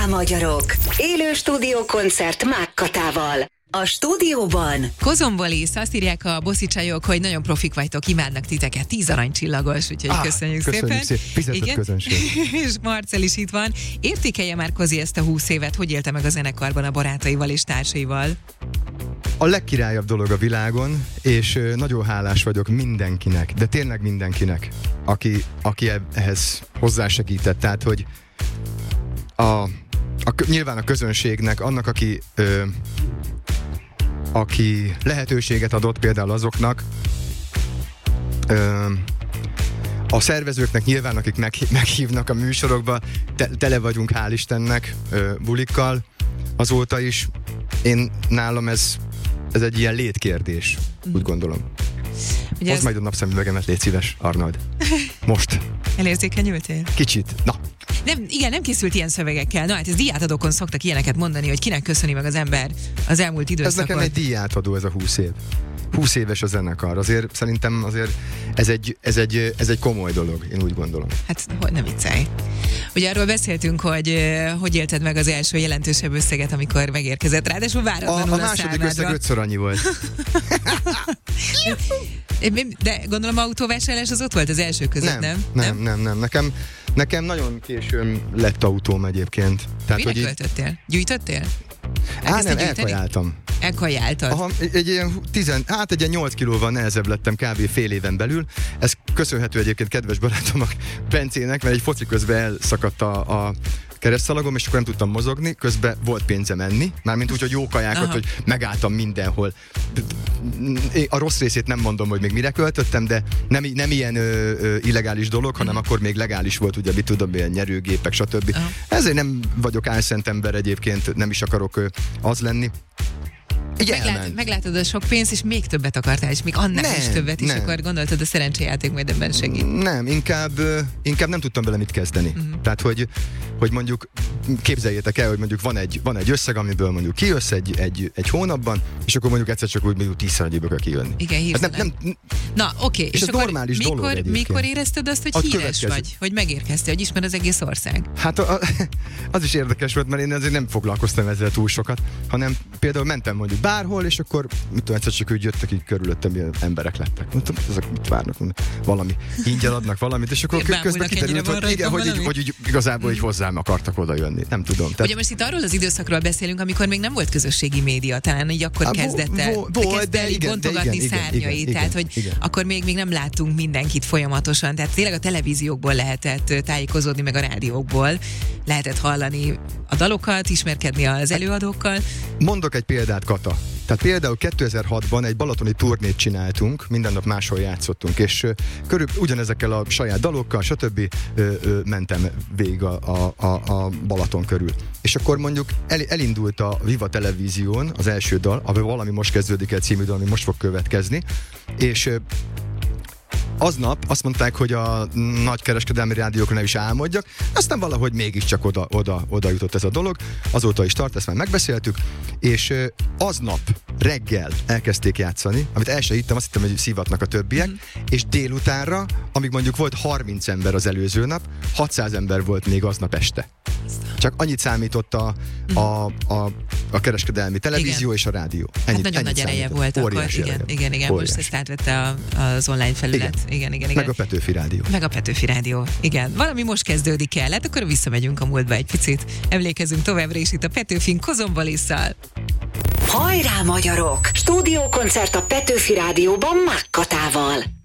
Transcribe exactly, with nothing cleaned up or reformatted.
magyarok! Élő stúdiókoncert Mákkatával. A stúdióban Kozombolis, azt írják a bosszicsajok, hogy nagyon profik vagytok, imádnak titeket, tíz aranycsillagos, úgyhogy ah, köszönjük, köszönjük szépen. szépen. Fizetett közönség. És Marcel is itt van. Értékelje már Kozi ezt a húsz évet, hogy élte meg a zenekarban a barátaival és társaival? A legkirályabb dolog a világon, és nagyon hálás vagyok mindenkinek, de tényleg mindenkinek, aki, aki ehhez hozzásegített. Tehát, hogy a, a, nyilván a közönségnek, annak, aki, ö, aki lehetőséget adott például azoknak, ö, a szervezőknek nyilván, akik meg, meghívnak a műsorokba, te, tele vagyunk, hál' Istennek, ö, bulikkal, azóta is. Én nálam ez Ez egy ilyen létkérdés, mm. úgy gondolom. Hozd ez... majd a napszemüvegemet, légy szíves, Arnold. Most. Elérzékenyültél? Kicsit. Na. Nem, igen, nem készült ilyen szövegekkel. Na hát ez díjátadókon szoktak ilyeneket mondani, hogy kinek köszöni meg az ember az elmúlt időszakot. Ez nekem egy díjátadó, ez a húsz év. húsz éves a zenekar. Azért szerintem azért ez egy, ez egy, ez egy komoly dolog, én úgy gondolom. Hát, hogy nem viccelj. Ugye arról beszéltünk, hogy hogy élted meg az első jelentősebb összeget, amikor megérkezett rá, de so váratlanul a, a, a második számádra. összeg ötször annyi volt. De gondolom autóvásárlás az ott volt az első között, nem? Nem, nem, nem, nem. Nekem, nekem nagyon későn lett autóm egyébként. Tehát, minek költöttél? Gyűjtöttél? Á, nem, elkajáltam. Elkajáltad? Aha, egy ilyen, tizen, hát egy ilyen nyolc kilóval nehezebb lettem kb. Fél éven belül. Ez köszönhető egyébként kedves barátomnak, Bencének, mert egy foci közben elszakadt a, a keresztszalagom, és akkor nem tudtam mozogni, közben volt pénzem enni, mármint úgy, hogy jó kajákat, aha, hogy megálltam mindenhol. A rossz részét nem mondom, hogy még mire költöttem, de nem, nem ilyen ö, ö, illegális dolog, hanem mm. akkor még legális volt, ugye, mit tudom, ilyen nyerőgépek, stb. Aha. Ezért nem vagyok álszent ember egyébként, nem is akarok ö, az lenni. Meglát, meglátod a sok pénzt, és még többet akartál, és még annál nem, is többet, és nem. Akkor gondoltad, a szerencséjáték majd ebben segít. Nem, inkább, inkább nem tudtam vele mit kezdeni. Uh-huh. Tehát, hogy, hogy mondjuk képzeljétek el, hogy mondjuk van egy, van egy összeg, amiből mondjuk kijössz egy, egy, egy hónapban, és akkor mondjuk egyszer csak úgy mondjuk tízszer annyiből kell kijönni. Igen, hirtelen. Hát nem, nem, Na, oké. Okay. És, és ez akkor normális mikor, dolog egyébként. Mikor érezted azt, hogy a híres következő. Vagy? Hogy megérkeztél, hogy ismer az egész ország? Hát a, a, az is érdekes volt, mert én azért nem foglalkoztam ezzel túl sokat, hanem például mentem mondjuk bárhol, és akkor mit tudom, egyszer csak úgy jöttek így körülöttem, ilyen emberek lettek. Mondtam, ezek mit várnak? Valami. Ingyen adnak valamit, és akkor közben kiderült, hogy, igen, hogy, így, hogy így, igazából így hozzám akartak oda jönni. Nem tudom. Tehát... Ugye most itt arról az időszakról beszélünk, amikor még nem volt közösségi média, talán így akkor kezdett el bontogatni szárnyait, tehát hogy igen. Akkor még, még nem láttunk mindenkit folyamatosan, tehát tényleg a televíziókból lehetett tájékozódni, meg a rádiókból lehetett hallani a dalokat, ismerkedni az előadókkal. Mondok egy példát, Kata. Tehát például kétezer-hatban egy balatoni turnét csináltunk, minden nap máshol játszottunk, és körülbelül ugyanezekkel a saját dalokkal, stb. Ö, ö, mentem végig a, a, a Balaton körül. És akkor mondjuk el, elindult a Viva Televízión az első dal, ami Valami most kezdődik el című dal, ami most fog következni, és aznap azt mondták, hogy a nagykereskedelmi rádiókra nem is álmodjak, aztán valahogy mégiscsak oda, oda, oda jutott ez a dolog, azóta is tart, ezt már megbeszéltük, és aznap reggel elkezdték játszani, amit el se hittem, azt hittem, hogy szívatnak a többiek, mm. és délutánra, amíg mondjuk volt harminc ember az előző nap, hatszáz ember volt még aznap este. Csak annyit számított a, mm. a, a, a kereskedelmi televízió, igen, és a rádió. Ennyit, hát nagyon nagy ereje számított. volt akkor, Óriási igen, ereje. igen, igen, Óriási. most ezt átvette a, az online felület. Igen. Igen, igen, igen. Meg a Petőfi Rádió. Meg a Petőfi Rádió, igen. Valami most kezdődik el, hát akkor visszamegyünk a múltba egy picit. Emlékezünk továbbra is itt a Petőfin Kozombolissal. Hajrá magyarok! Stúdiókoncert a Petőfi Rádióban Mákkatával.